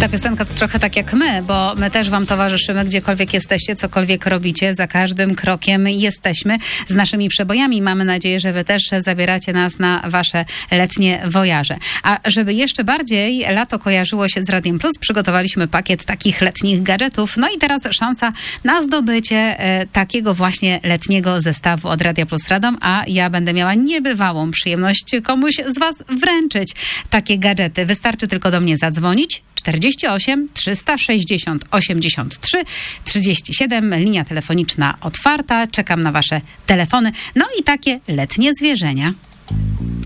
Ta piosenka to trochę tak jak my, bo my też wam towarzyszymy, gdziekolwiek jesteście, cokolwiek robicie, za każdym krokiem jesteśmy z naszymi przebojami. Mamy nadzieję, że wy też zabieracie nas na wasze letnie wojaże. A żeby jeszcze bardziej lato kojarzyło się z Radiem Plus, przygotowaliśmy pakiet takich letnich gadżetów. No i teraz szansa na zdobycie takiego właśnie letniego zestawu od Radia Plus Radom, a ja będę miała niebywałą przyjemność komuś z was wręczyć takie gadżety. Wystarczy tylko do mnie zadzwonić. 48 360 83 37, linia telefoniczna otwarta. Czekam na wasze telefony. No i takie letnie zwierzenia.